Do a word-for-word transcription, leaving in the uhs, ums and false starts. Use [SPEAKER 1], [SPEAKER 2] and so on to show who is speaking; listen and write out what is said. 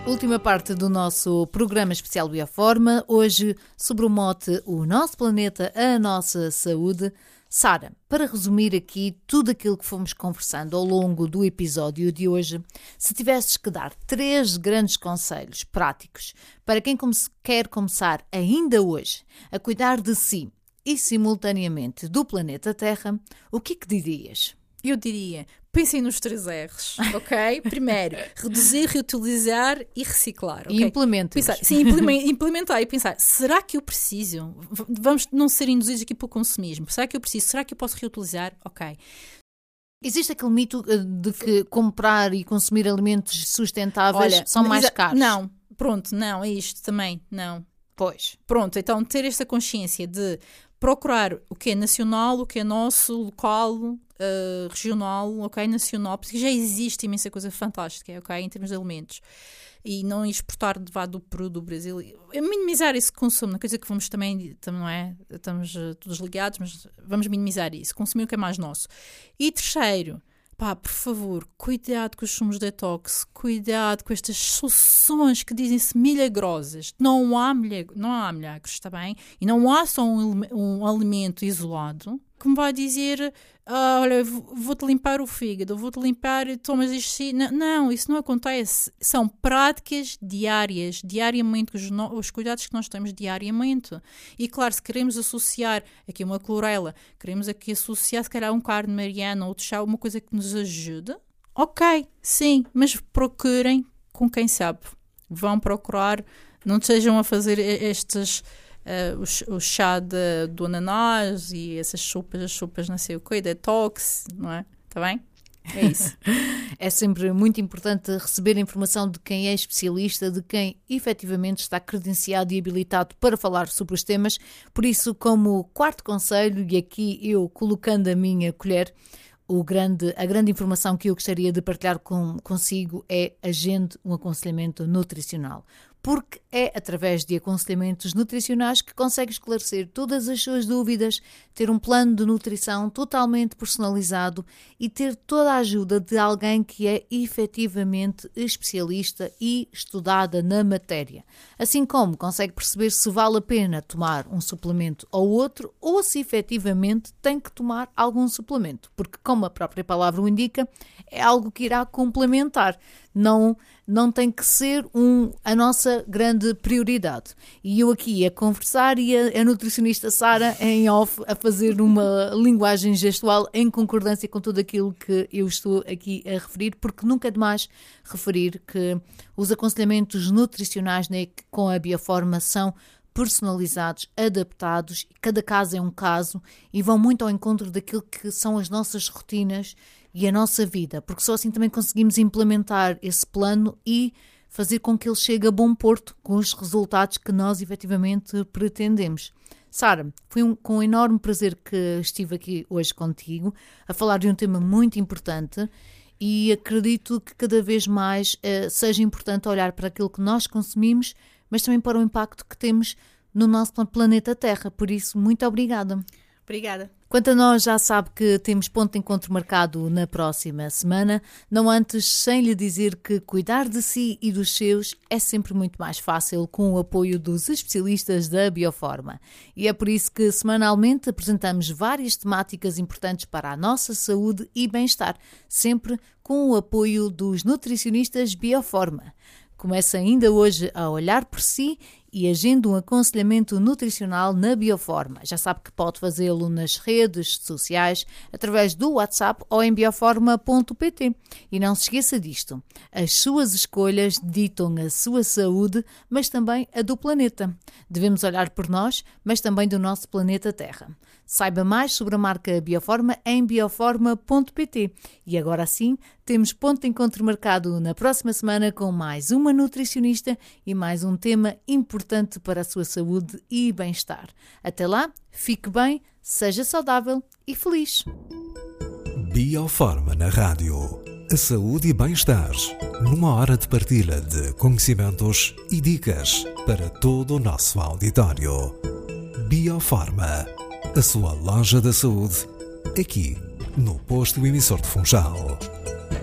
[SPEAKER 1] Última parte do nosso programa especial Bioforma, hoje sobre o mote O Nosso Planeta, a Nossa Saúde. Sara, para resumir aqui tudo aquilo que fomos conversando ao longo do episódio de hoje, se tivesses que dar três grandes conselhos práticos para quem quer começar ainda hoje a cuidar de si e simultaneamente do planeta Terra, o que é que dirias?
[SPEAKER 2] Eu diria, pensem nos três R's, ok? Primeiro, reduzir, reutilizar e reciclar. Okay?
[SPEAKER 1] E implementem.
[SPEAKER 2] Sim, implementar e pensar, será que eu preciso? Vamos não ser induzidos aqui pelo consumismo. Será que eu preciso? Será que eu posso reutilizar? Ok.
[SPEAKER 1] Existe aquele mito de que comprar e consumir alimentos sustentáveis
[SPEAKER 2] Olha,
[SPEAKER 1] são mais caros?
[SPEAKER 2] Não, pronto, não, é isto também, não.
[SPEAKER 1] Pois.
[SPEAKER 2] Pronto, então ter esta consciência de procurar o que é nacional, o que é nosso, local, uh, regional, ok, nacional, porque já existe imensa coisa fantástica, ok, em termos de alimentos. E não exportar de vá do Peru, do Brasil. Minimizar esse consumo, uma coisa que vamos também, não é? Estamos uh, todos ligados, mas vamos minimizar isso, consumir o que é mais nosso. E terceiro, pá, por favor, cuidado com os sumos detox, cuidado com estas soluções que dizem-se milagrosas. Não há, milhag- não há milagres, está bem? E não há só um, um alimento isolado que me vai dizer, ah, olha, vou-te limpar o fígado, vou-te limpar, tomas isto. Não, não, isso não acontece. São práticas diárias, diariamente, os, no- os cuidados que nós temos diariamente. E claro, se queremos associar aqui uma clorela, queremos aqui associar se calhar um carne mariana ou de chá, uma coisa que nos ajude, ok, sim, mas procurem com quem sabe. Vão procurar, não estejam a fazer estes... Uh, o, o chá de, do ananás e essas sopas, as sopas não sei o quê, detox, não é? Está bem? É isso.
[SPEAKER 1] É sempre muito importante receber a informação de quem é especialista, de quem efetivamente está credenciado e habilitado para falar sobre os temas. Por isso, como quarto conselho, e aqui eu colocando a minha colher, o grande, a grande informação que eu gostaria de partilhar com, consigo é agende um aconselhamento nutricional. Porque é através de aconselhamentos nutricionais que consegue esclarecer todas as suas dúvidas, ter um plano de nutrição totalmente personalizado e ter toda a ajuda de alguém que é efetivamente especialista e estudada na matéria. Assim como consegue perceber se vale a pena tomar um suplemento ou outro ou se efetivamente tem que tomar algum suplemento. Porque, como a própria palavra o indica, é algo que irá complementar. Não, não tem que ser um, a nossa grande prioridade. E eu aqui a conversar e a, a nutricionista Sara em off a fazer uma linguagem gestual em concordância com tudo aquilo que eu estou aqui a referir, porque nunca é demais referir que os aconselhamentos nutricionais, né, com a Bioforma são personalizados, adaptados, cada caso é um caso e vão muito ao encontro daquilo que são as nossas rotinas e a nossa vida, porque só assim também conseguimos implementar esse plano e fazer com que ele chegue a bom porto com os resultados que nós efetivamente pretendemos. Sara, foi um, com um enorme prazer que estive aqui hoje contigo a falar de um tema muito importante e acredito que cada vez mais uh, seja importante olhar para aquilo que nós consumimos, mas também para o impacto que temos no nosso planeta Terra. Por isso, muito obrigada.
[SPEAKER 2] Obrigada.
[SPEAKER 1] Quanto a nós, já sabe que temos ponto de encontro marcado na próxima semana, não antes sem lhe dizer que cuidar de si e dos seus é sempre muito mais fácil com o apoio dos especialistas da Bioforma. E é por isso que semanalmente apresentamos várias temáticas importantes para a nossa saúde e bem-estar, sempre com o apoio dos nutricionistas Bioforma. Começa ainda hoje a olhar por si e agenda um aconselhamento nutricional na Bioforma. Já sabe que pode fazê-lo nas redes sociais, através do WhatsApp ou em bioforma ponto pt. E não se esqueça disto, as suas escolhas ditam a sua saúde, mas também a do planeta. Devemos olhar por nós, mas também do nosso planeta Terra. Saiba mais sobre a marca Bioforma em bioforma ponto pt. E agora sim, temos ponto de encontro marcado na próxima semana com mais uma nutricionista e mais um tema importante para a sua saúde e bem-estar. Até lá, fique bem, seja saudável e feliz.
[SPEAKER 3] Bioforma na rádio. A saúde e bem-estar numa hora de partilha de conhecimentos e dicas para todo o nosso auditório. Bioforma, a sua loja da saúde, aqui no posto emissor de Funchal.